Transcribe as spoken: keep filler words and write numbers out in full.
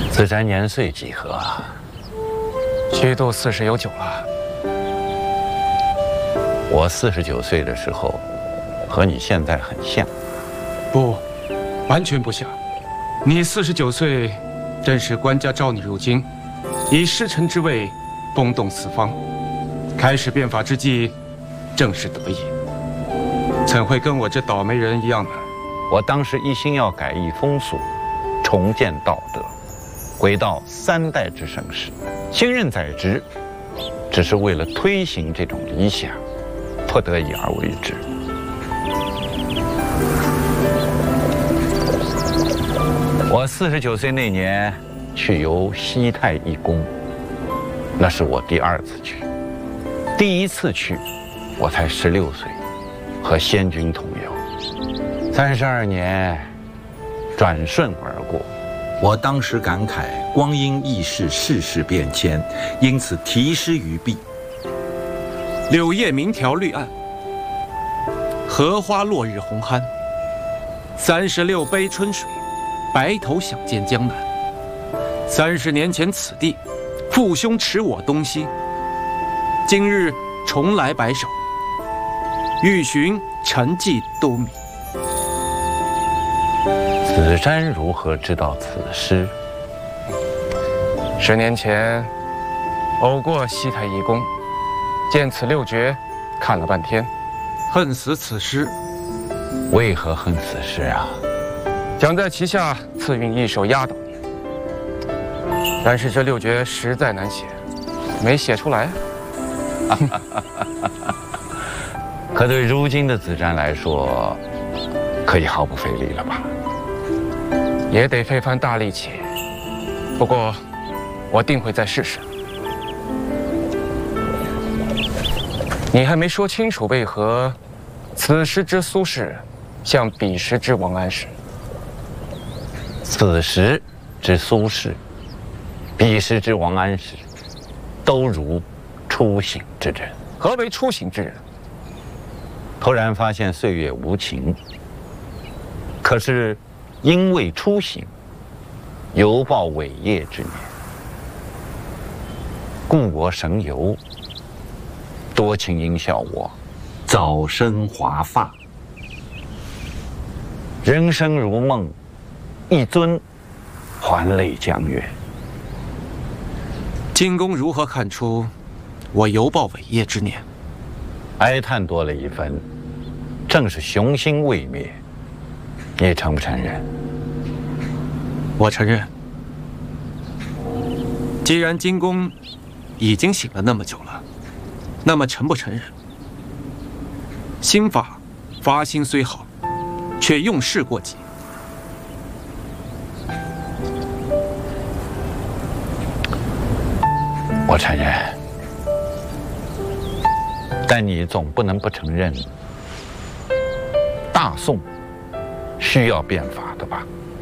子瞻年岁几何啊？ 虚度四十有九了。 我四十九岁的时候，和你现在很像。 不，完全不像。你四十九岁，正是官家召你入京，以师臣之位轰动四方，开始变法之际，正是得意。怎会跟我这倒霉人一样呢？ 我当时一心要改易风俗，重建道德，回到三代之盛世。新任在职，只是为了推行这种理想，不得已而为之。我四十九岁那年去游西太一宫，那是我第二次去。第一次去，我才十六岁，和先君同游。三十二年，转瞬而过。 我当时感慨，光阴易逝，世事变迁，因此题诗于壁： 柳叶明条绿岸，荷花落日红酣。三十六杯春水，白头想见江南。三十年前此地，父兄持我东西。今日重来白首，欲寻沉寂都迷。 子瞻如何知道此诗？ 十年前，偶过西太一宫，见此六绝，看了半天，恨死此诗。 为何恨此诗啊？ 想在旗下赐韵一首压倒你，但是这六绝实在难写，没写出来。 可对如今的子瞻来说，可以毫不费力了吧？ 也得费番大力气，不过我定会再试试。你还没说清楚，为何此时之苏轼像彼时之王安石？ 此时之苏轼，彼时之王安石，都如初醒之人。 何为初醒之人？ 突然发现岁月无情，可是因为初醒，犹抱伟业之年，故我神游，多情应笑我早生华发。 人生如梦，一尊还酹江月。 金公如何看出我犹抱伟业之年？ 哀叹多了一分，正是雄心未灭。你承不承认？ 我承认。既然金公已经醒了那么久了，那么承不承认？心法发心虽好，却用事过急。 我承认，但你总不能不承认，大宋需要变法的吧？